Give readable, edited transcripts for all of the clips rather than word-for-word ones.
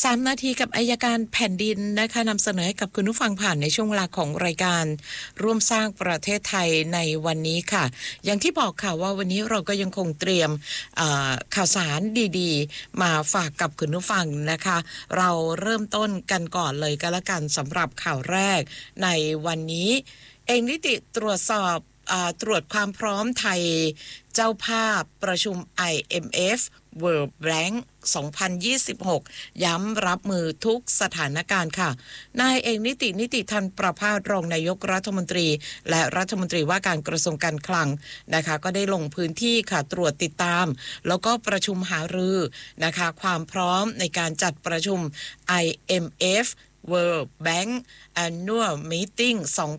3 นาทีกับอัยการแผ่นดินนะคะนำเสนอให้กับคุณผู้ฟังผ่านในช่วงเวลาของรายการร่วมสร้างประเทศไทยในวันนี้ค่ะอย่างที่บอกค่ะว่าวันนี้เราก็ยังคงเตรียมข่าวสารดีๆมาฝากกับคุณผู้ฟังนะคะเราเริ่มต้นกันก่อนเลยก็แล้วกันสำหรับข่าวแรกในวันนี้เองนิติตรวจสอบตรวจความพร้อมไทยเจ้าภาพประชุม IMF World Bank 2026 ย้ำรับมือทุกสถานการณ์ค่ะนายเอกนิติธันประภาสรองนายกรัฐมนตรีและรัฐมนตรีว่าการกระทรวงการคลังนะคะก็ได้ลงพื้นที่ค่ะตรวจติดตามแล้วก็ประชุมหารือนะคะความพร้อมในการจัดประชุม IMF World Bank Annual Meeting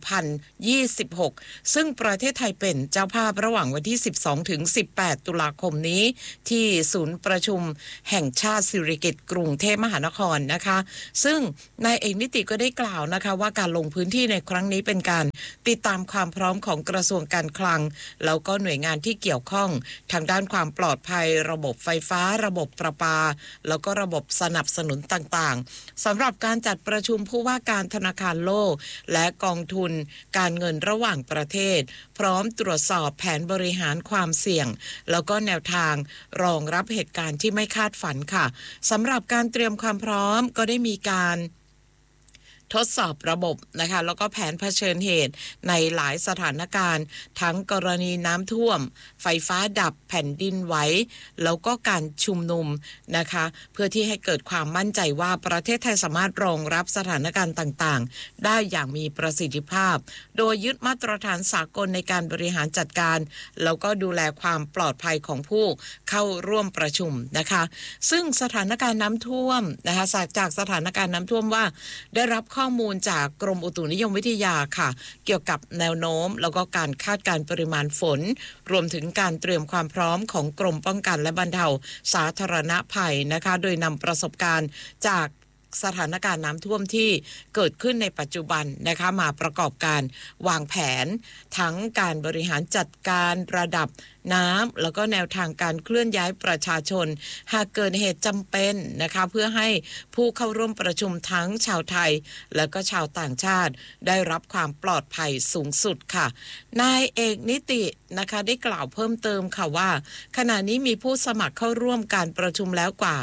2026 ซึ่งประเทศไทยเป็นเจ้าภาพระหว่างวันที่ 12 ถึง 18 ตุลาคมนี้ที่ศูนย์ประชุมแห่งชาติสิริกิติ์กรุงเทพมหานครนะคะซึ่งนายเอกนิติก็ได้กล่าวนะคะว่าการลงพื้นที่ในครั้งนี้เป็นการติดตามความพร้อมของกระทรวงการคลังแล้วก็หน่วยงานที่เกี่ยวข้องทางด้านความปลอดภัยระบบไฟฟ้าระบบประปาแล้วก็ระบบสนับสนุนต่างๆสำหรับการจัดประชุมผู้ว่าการธนาคารโลกและกองทุนการเงินระหว่างประเทศพร้อมตรวจสอบแผนบริหารความเสี่ยงแล้วก็แนวทางรองรับเหตุการณ์ที่ไม่คาดฝันค่ะสำหรับการเตรียมความพร้อมก็ได้มีการทดสอบระบบนะคะแล้วก็แผนเผชิญเหตุในหลายสถานการณ์ทั้งกรณีน้ำท่วมไฟฟ้าดับแผ่นดินไหวแล้วก็การชุมนุมนะคะเพื่อที่ให้เกิดความมั่นใจว่าประเทศไทยสามารถรองรับสถานการณ์ต่างๆได้อย่างมีประสิทธิภาพโดยยึดมาตรฐานสากลในการบริหารจัดการแล้วก็ดูแลความปลอดภัยของผู้เข้าร่วมประชุมนะคะซึ่งสถานการณ์น้ำท่วมนะคะจากสถานการณ์น้ำท่วมว่าได้รับข้อมูลจากกรมอุตุนิยมวิทยาค่ะเกี่ยวกับแนวโน้มแล้วก็การคาดการณ์ปริมาณฝนรวมถึงการเตรียมความพร้อมของกรมป้องกันและบรรเทาสาธารณภัยนะคะโดยนำประสบการณ์จากสถานการณ์น้ำท่วมที่เกิดขึ้นในปัจจุบันนะคะมาประกอบการวางแผนทั้งการบริหารจัดการระดับน้ำแล้วก็แนวทางการเคลื่อนย้ายประชาชนหากเกิดเหตุจำเป็นนะคะเพื่อให้ผู้เข้าร่วมประชุมทั้งชาวไทยและก็ชาวต่างชาติได้รับความปลอดภัยสูงสุดค่ะนายเอกนิตินะคะได้กล่าวเพิ่มเติมค่ะว่าขณะนี้มีผู้สมัครเข้าร่วมการประชุมแล้วกว่า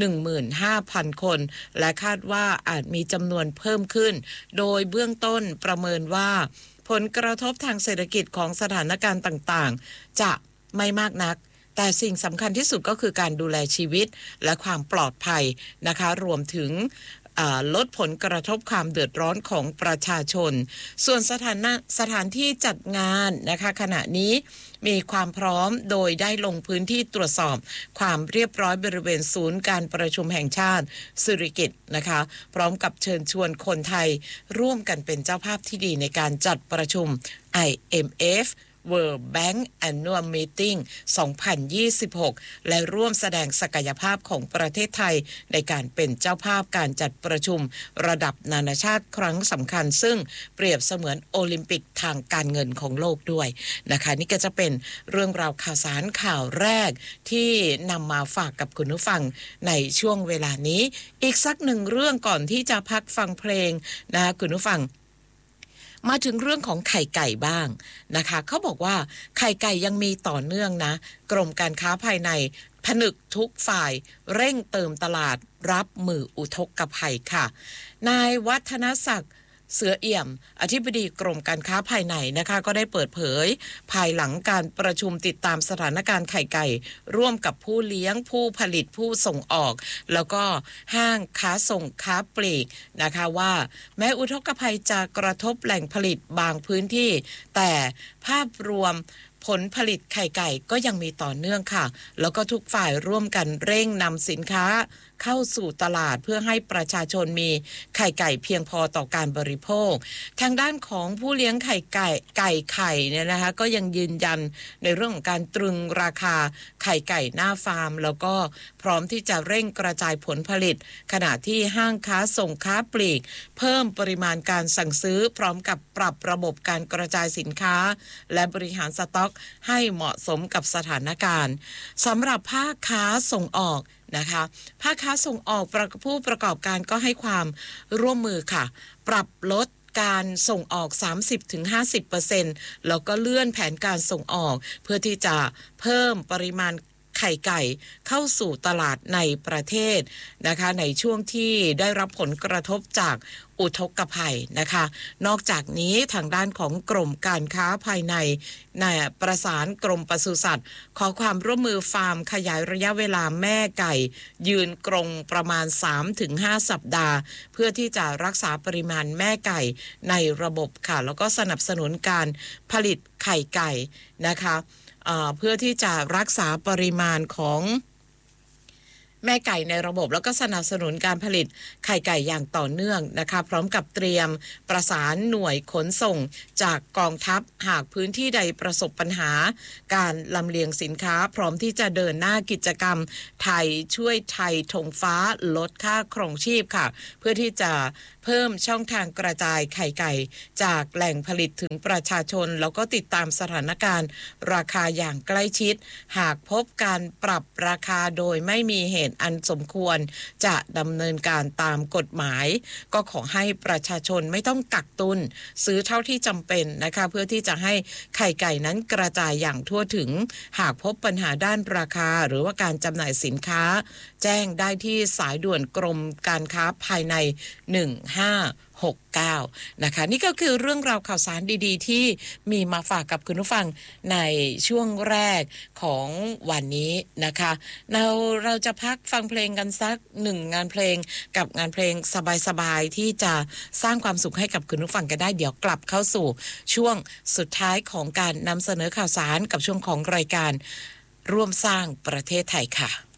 15,000 คนและคาดว่าอาจมีจำนวนเพิ่มขึ้นโดยเบื้องต้นประเมินว่าผลกระทบทางเศรษฐกิจของสถานการณ์ต่างๆจะไม่มากนักแต่สิ่งสำคัญที่สุดก็คือการดูแลชีวิตและความปลอดภัยนะคะรวมถึงลดผลกระทบความเดือดร้อนของประชาชนส่วนสถานที่จัดงานนะคะขณะนี้มีความพร้อมโดยได้ลงพื้นที่ตรวจสอบความเรียบร้อยบริเวณศูนย์การประชุมแห่งชาติสิริกิติ์นะคะพร้อมกับเชิญชวนคนไทยร่วมกันเป็นเจ้าภาพที่ดีในการจัดประชุม IMF World Bank Annual Meeting 2026 และร่วมแสดงศักยภาพของประเทศไทยในการเป็นเจ้าภาพการจัดประชุมระดับนานาชาติครั้งสำคัญซึ่งเปรียบเสมือนโอลิมปิกทางการเงินของโลกด้วยนะคะนี่ก็จะเป็นเรื่องราวข่าวสารข่าวแรกที่นำมาฝากกับคุณผู้ฟังในช่วงเวลานี้อีกสักหนึ่งเรื่องก่อนที่จะพักฟังเพลงนะคุณผู้ฟังมาถึงเรื่องของไข่ไก่บ้างนะคะเขาบอกว่าไข่ไก่ยังมีต่อเนื่องนะกรมการค้าภายในผนึกทุกฝ่ายเร่งเติมตลาดรับมืออุทกภัยค่ะนายวัฒนศักดิ์เสือเอี่ยมอธิบดีกรมการค้าภายในนะคะก็ได้เปิดเผยภายหลังการประชุมติดตามสถานการณ์ไข่ไก่ร่วมกับผู้เลี้ยงผู้ผลิตผู้ส่งออกแล้วก็ห้างค้าส่งค้าปลีกนะคะว่าแม้อุทกภัยจะกระทบแหล่งผลิตบางพื้นที่แต่ภาพรวมผลผลิตไข่ไก่ก็ยังมีต่อเนื่องค่ะแล้วก็ทุกฝ่ายร่วมกันเร่งนำสินค้าเข้าสู่ตลาดเพื่อให้ประชาชนมีไข่ไก่เพียงพอต่อการบริโภคทางด้านของผู้เลี้ยงไข่ไข่เนี่ยนะคะก็ยังยืนยันในเรื่องของการตรึงราคาไข่ไก่หน้าฟาร์มแล้วก็พร้อมที่จะเร่งกระจายผลผลิตขณะที่ห้างค้าส่งค้าปลีกเพิ่มปริมาณการสั่งซื้อพร้อมกับปรับระบบการกระจายสินค้าและบริหารสต็อกให้เหมาะสมกับสถานการณ์สำหรับภาคค้าส่งออกนะคะภาคค้าส่งออกผู้ประกอบการก็ให้ความร่วมมือค่ะปรับลดการส่งออก 30-50% แล้วก็เลื่อนแผนการส่งออกเพื่อที่จะเพิ่มปริมาณไข่ไก่เข้าสู่ตลาดในประเทศนะคะในช่วงที่ได้รับผลกระทบจากอุทกภัยนะคะนอกจากนี้ทางด้านของกรมการค้าภายในประสานกรมปศุสัตว์ขอความร่วมมือฟาร์มขยายระยะเวลาแม่ไก่ยืนกรงประมาณ 3-5 สัปดาห์เพื่อที่จะรักษาปริมาณแม่ไก่ในระบบค่ะแล้วก็สนับสนุนการผลิตไข่ไก่นะคะเพื่อที่จะรักษาปริมาณของแม่ไก่ในระบบแล้วก็สนับสนุนการผลิตไข่ไก่อย่างต่อเนื่องนะคะพร้อมกับเตรียมประสานหน่วยขนส่งจากกองทัพหากพื้นที่ใดประสบปัญหาการลำเลียงสินค้าพร้อมที่จะเดินหน้ากิจกรรมไทยช่วยไทยธงฟ้าลดค่าครองชีพค่ะเพื่อที่จะเพิ่มช่องทางกระจายไข่ไก่จากแหล่งผลิตถึงประชาชนแล้วก็ติดตามสถานการณ์ราคาอย่างใกล้ชิดหากพบการปรับราคาโดยไม่มีเหตุอันสมควรจะดำเนินการตามกฎหมายก็ขอให้ประชาชนไม่ต้องกักตุนซื้อเท่าที่จำเป็นนะคะเพื่อที่จะให้ไข่ไก่นั้นกระจายอย่างทั่วถึงหากพบปัญหาด้านราคาหรือว่าการจำหน่ายสินค้าแจ้งได้ที่สายด่วนกรมการค้าภายใน1569นะคะนี่ก็คือเรื่องราวข่าวสารดีๆที่มีมาฝากกับคุณผู้ฟังในช่วงแรกของวันนี้นะคะเราจะพักฟังเพลงกันสัก1งานเพลงกับงานเพลงสบายๆที่จะสร้างความสุขให้กับคุณผู้ฟังกันได้เดี๋ยวกลับเข้าสู่ช่วงสุดท้ายของการนำเสนอข่าวสารกับช่วงของรายการร่วมสร้างประเทศไทยค่ะ